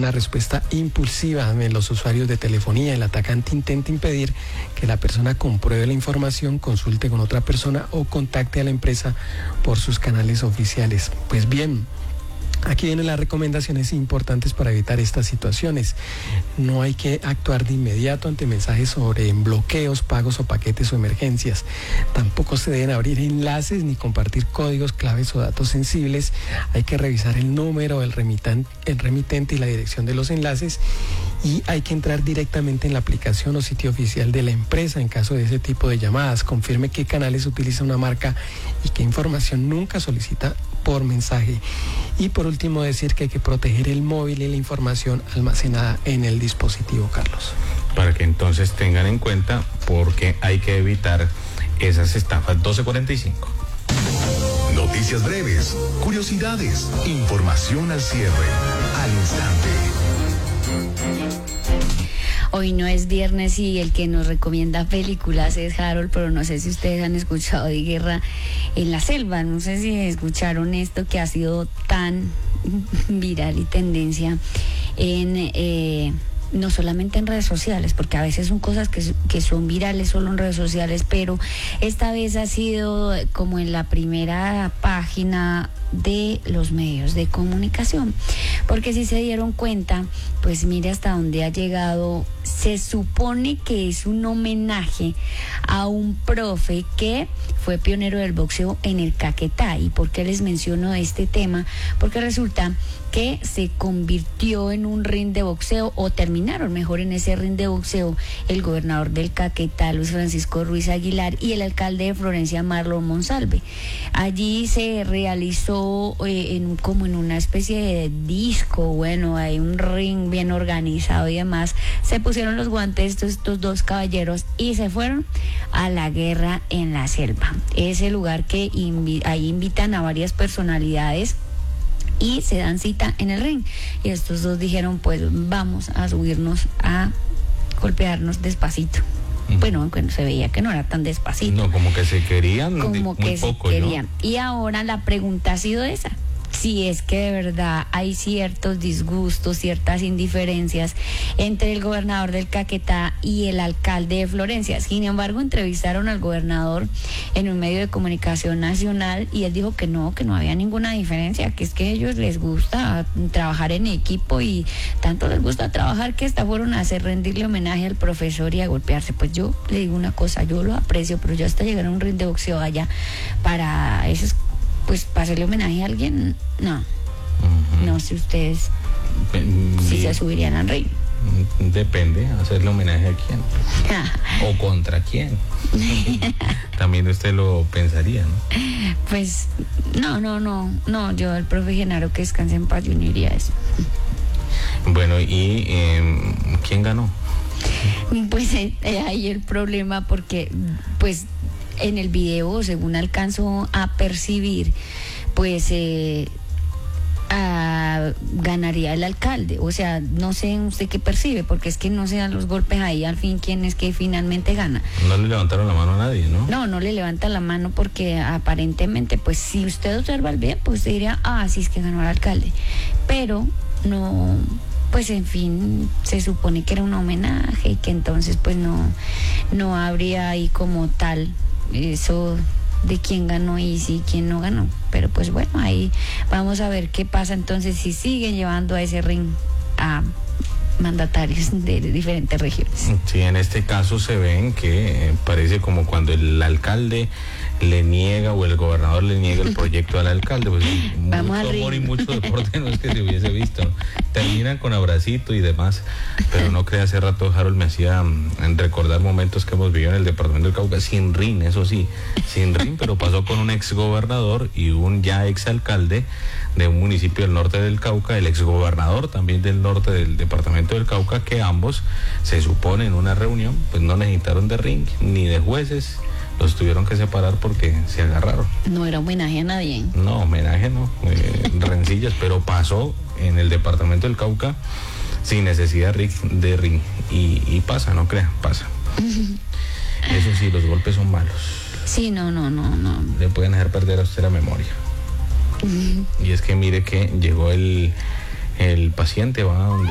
una respuesta impulsiva de los usuarios de telefonía. El atacante intenta impedir que la persona compruebe la información, consulte con otra persona o contacte a la empresa por sus canales oficiales. Pues bien, aquí vienen las recomendaciones importantes para evitar estas situaciones. No hay que actuar de inmediato ante mensajes sobre bloqueos, pagos o paquetes o emergencias. Tampoco se deben abrir enlaces ni compartir códigos, claves o datos sensibles. Hay que revisar el número, el remitente y la dirección de los enlaces. Y hay que entrar directamente en la aplicación o sitio oficial de la empresa en caso de ese tipo de llamadas. Confirme qué canales utiliza una marca y qué información nunca solicita por mensaje. Y por último, decir que hay que proteger el móvil y la información almacenada en el dispositivo, Carlos. Para que entonces tengan en cuenta, porque hay que evitar esas estafas. 12:45. Noticias breves, curiosidades, información al cierre, al instante. Hoy no es viernes y el que nos recomienda películas es Harold, pero no sé si ustedes han escuchado de Guerra en la Selva. No sé si escucharon esto que ha sido tan viral y tendencia en no solamente en redes sociales, porque a veces son cosas que son virales solo en redes sociales, pero esta vez ha sido como en la primera página de los medios de comunicación, porque si se dieron cuenta, pues mire hasta dónde ha llegado. Se supone que es un homenaje a un profe que fue pionero del boxeo en el Caquetá. ¿Y por qué les menciono este tema? Porque resulta que se convirtió en un ring de boxeo, o terminaron mejor en ese ring de boxeo, el gobernador del Caquetá, Luis Francisco Ruiz Aguilar, y el alcalde de Florencia, Marlon Monsalve. Allí se realizó como en una especie de disco, bueno, hay un ring bien organizado y demás. Se pusieron los guantes estos dos caballeros y se fueron a la Guerra en la Selva. Ese lugar que ahí invitan a varias personalidades y se dan cita en el ring. Y estos dos dijeron, pues vamos a subirnos a golpearnos despacito. Bueno, se veía que no era tan despacito. No, como que se querían, como muy que poco, se querían. ¿no? Y ahora la pregunta ha sido esa: si es que de verdad hay ciertos disgustos, ciertas indiferencias entre el gobernador del Caquetá y el alcalde de Florencia. Sin embargo, entrevistaron al gobernador en un medio de comunicación nacional y él dijo que no había ninguna diferencia, que es que a ellos les gusta trabajar en equipo y tanto les gusta trabajar que hasta fueron a hacer rendirle homenaje al profesor y a golpearse. Pues yo le digo una cosa, yo lo aprecio, pero yo hasta llegar a un ring de boxeo allá para esos, pues para hacerle homenaje a alguien, no. Uh-huh. No sé ustedes si se subirían al ring. Depende, hacerle homenaje a quién o contra quién. También usted lo pensaría, ¿no? Pues no, yo el profe Genaro, que descanse en paz, yo no iría a eso. Bueno, ¿y quién ganó? Pues ahí el problema, porque pues en el video, según alcanzo a percibir, pues ganaría el alcalde. O sea, no sé usted qué percibe, porque es que no se dan los golpes ahí, al fin quién es que finalmente gana. No le levantaron la mano a nadie, ¿no? No le levantan la mano, porque aparentemente, pues si usted observa el bien, pues diría, sí es que ganó el alcalde, pero no, pues en fin, se supone que era un homenaje y que entonces pues no habría ahí como tal eso de quién ganó y sí quién no ganó. Pero pues bueno, ahí vamos a ver qué pasa entonces si siguen llevando a ese ring a mandatarios de diferentes regiones. Sí, en este caso se ven que parece como cuando el alcalde le niega o el gobernador le niega el proyecto al alcalde, pues vamos mucho amor y mucho deporte no es que se hubiese visto, ¿no? Terminan con abracito y demás, pero no crea, hace rato Harold me hacía recordar momentos que hemos vivido en el departamento del Cauca, sin ring, eso sí, sin ring, pero pasó con un ex gobernador y un ya ex alcalde de un municipio del norte del Cauca, el ex gobernador también del norte del departamento del Cauca, que ambos se supone en una reunión pues no necesitaron de ring ni de jueces, los tuvieron que separar porque se agarraron. No era homenaje a nadie. No, homenaje no, rencillas, pero pasó en el departamento del Cauca sin necesidad de ring y pasa, no crea, pasa. Eso sí, los golpes son malos. Sí, no. Le pueden hacer perder a usted la memoria. Y es que mire que llegó el paciente, va a donde